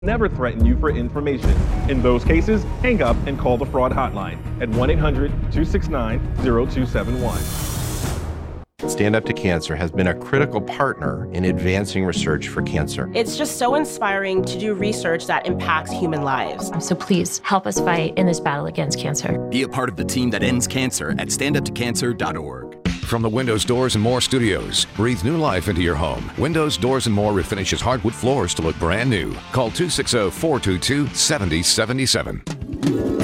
never threaten you for information. In those cases, hang up and call the fraud hotline at 1-800-269-0271. Stand Up to Cancer has been a critical partner in advancing research for cancer. It's just so inspiring to do research that impacts human lives. So please help us fight in this battle against cancer. Be a part of the team that ends cancer at standuptocancer.org. From the Windows Doors and More studios, breathe new life into your home. Windows Doors and More refinishes hardwood floors to look brand new. Call 260-422-7077.